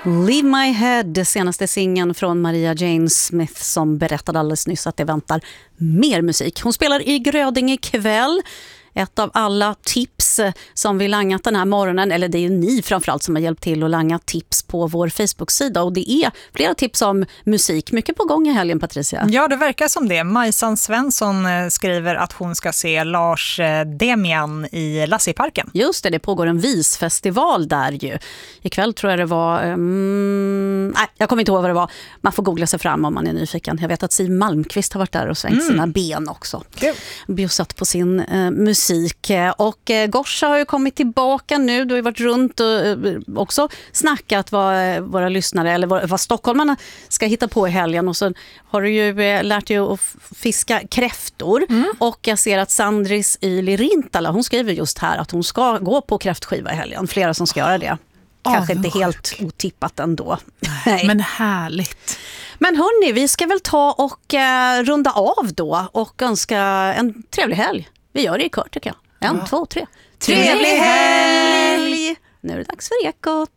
Leave My Head, det senaste singeln från Maria Jane Smith som berättade alldeles nyss att det väntar mer musik. Hon spelar i Grödinge ikväll. Ett av alla tips som vi langat den här morgonen, eller det är ju ni framförallt som har hjälpt till att langa tips på vår Facebook-sida, och det är flera tips om musik. Mycket på gång i helgen, Patricia. Ja, det verkar som det. Majsan Svensson skriver att hon ska se Lars Demian i Lasseparken. Just det, det pågår en visfestival där ju. Ikväll tror jag det var... nej, jag kommer inte ihåg vad det var. Man får googla sig fram om man är nyfiken. Jag vet att Siv Malmqvist har varit där och svängt sina ben också. Bjussat på sin musik. Och Gorsa har ju kommit tillbaka nu. Du har ju varit runt och också snackat vad våra lyssnare eller vad stockholmarna ska hitta på i helgen. Och så har du ju lärt dig att fiska kräftor. Och jag ser att Sandris i Rintala, hon skriver just här att hon ska gå på kräftskiva i helgen. Flera som ska göra det. Kanske inte helt otippat ändå. Nej. Men härligt. Men hörni, vi ska väl ta och runda av då och önska en trevlig helg. Vi gör det i kör tycker jag. 1, 2, 3. Trevlig helg! Nu är det dags för Ekot.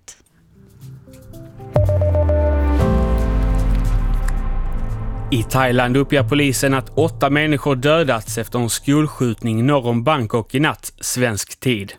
I Thailand uppger polisen att 8 människor dödats efter en skolskjutning norr om Bangkok i natt, svensk tid.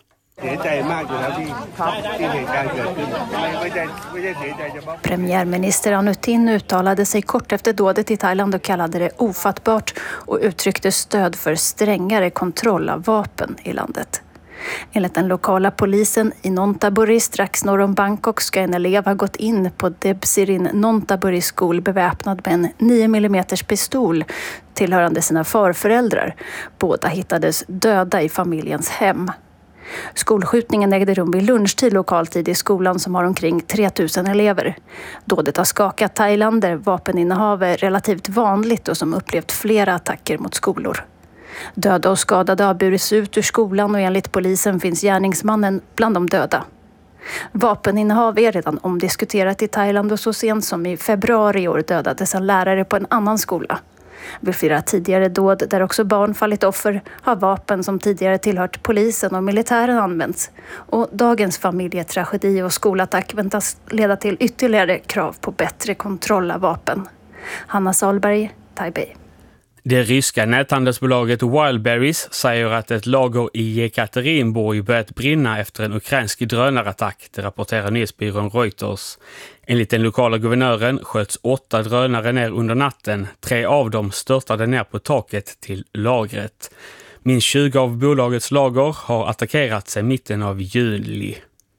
Premiärminister Anutin uttalade sig kort efter dådet i Thailand och kallade det ofattbart och uttryckte stöd för strängare kontroll av vapen i landet. Enligt den lokala polisen i Nonthaburi strax norr om Bangkok ska en elev ha gått in på Debsirin Nonthaburi skol beväpnad med en 9 mm pistol tillhörande sina farföräldrar. Båda hittades döda i familjens hem. Skolskjutningen ägde rum vid lunchtid lokaltid i skolan som har omkring 3000 elever. Dådet har skakat Thailand där vapeninnehav är relativt vanligt och som upplevt flera attacker mot skolor. Döda och skadade har burits ut ur skolan och enligt polisen finns gärningsmannen bland de döda. Vapeninnehav är redan omdiskuterat i Thailand och så sent som i februari i år dödades en lärare på en annan skola. Vid flera tidigare dåd där också barn fallit offer har vapen som tidigare tillhört polisen och militären använts. Och dagens familjetragedi och skolattack väntas leda till ytterligare krav på bättre kontroll av vapen. Hanna Salberg, Taipei. Det ryska näthandelsbolaget Wildberries säger att ett lager i Jekaterinburg börjat brinna efter en ukrainsk drönarattack, det rapporterar nyhetsbyrån Reuters. Enligt den lokala guvernören sköts 8 drönare ner under natten. 3 av dem störtade ner på taket till lagret. Minst 20 av bolagets lager har attackerats sedan mitten av juli.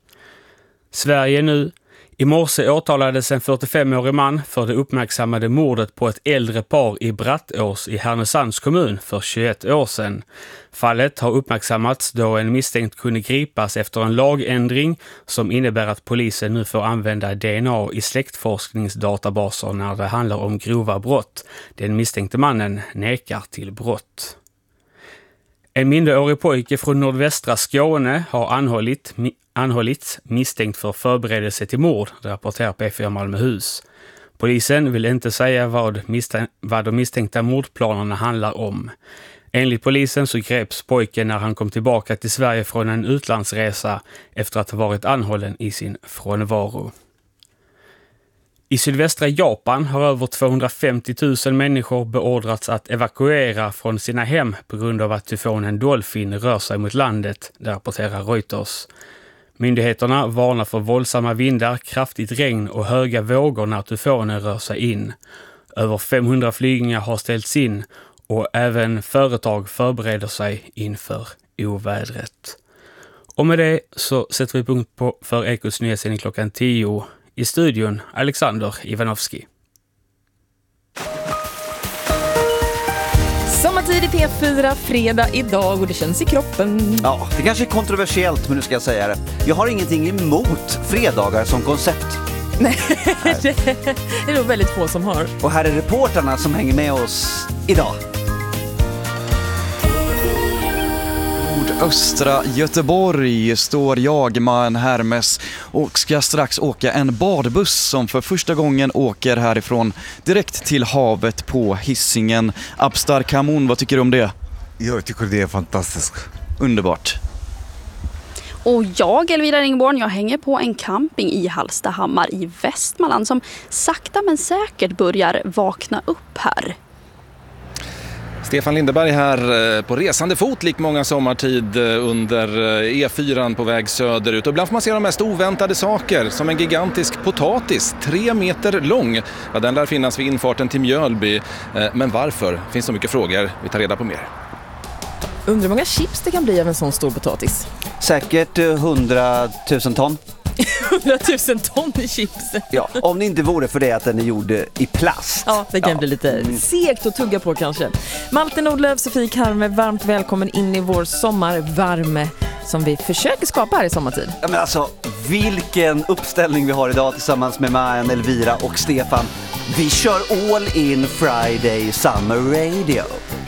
Sverige nu. I morse åtalades en 45-årig man för det uppmärksammade mordet på ett äldre par i Brattås i Härnösands kommun för 21 år sedan. Fallet har uppmärksammats då en misstänkt kunde gripas efter en lagändring som innebär att polisen nu får använda DNA i släktforskningsdatabaser när det handlar om grova brott. Den misstänkte mannen nekar till brott. En minderårig pojke från nordvästra Skåne har anhållits misstänkt för förberedelse till mord, rapporterar P4 Malmöhus. Polisen vill inte säga vad de misstänkta mordplanerna handlar om. Enligt polisen så greps pojken när han kom tillbaka till Sverige från en utlandsresa efter att ha varit anhållen i sin frånvaro. I sydvästra Japan har över 250 000 människor beordrats att evakuera från sina hem på grund av att tyfonen Dolphin rör sig mot landet, det rapporterar Reuters. Myndigheterna varnar för våldsamma vindar, kraftigt regn och höga vågor när tyfonen rör sig in. Över 500 flygningar har ställts in och även företag förbereder sig inför ovädret. Och med det så sätter vi punkt för Ekots nyhetssändning klockan 10. I studion Alexander Ivanovski. Sommartid i P4, fredag idag och det känns i kroppen. Ja, det kanske är kontroversiellt, men nu ska jag säga det. Jag har ingenting emot fredagar som koncept. Nej, det är nog väldigt få som har. Och här är reporterna som hänger med oss idag. Östra Göteborg står jag med en Hermes och ska strax åka en badbuss som för första gången åker härifrån direkt till havet på Hisingen. Abstar Kamon, vad tycker du om det? Jag tycker det är fantastiskt. Underbart. Och jag, Elvira Ringborn, jag hänger på en camping i Hallstahammar i Västmanland som sakta men säkert börjar vakna upp här. Stefan Lindeberg här på resande fot, lik många sommartid under E4 på väg söderut. Och ibland får man se de mest oväntade saker, som en gigantisk potatis, 3 meter lång. Ja, den lär finnas vid infarten till Mjölby. Men varför? Finns så mycket frågor. Vi tar reda på mer. Undrar hur många chips det kan bli av en sån stor potatis? Säkert 100 000 ton. 100 000 ton i chips. Ja, om det inte vore för det att den är gjord i plast. Ja, det kan bli lite segt att tugga på kanske. Malte Nordlöf, Sofie Karme, varmt välkommen in i vår sommarvärme som vi försöker skapa här i sommartid. Ja, men alltså, vilken uppställning vi har idag tillsammans med Majan, Elvira och Stefan. Vi kör all in Friday Summer Radio.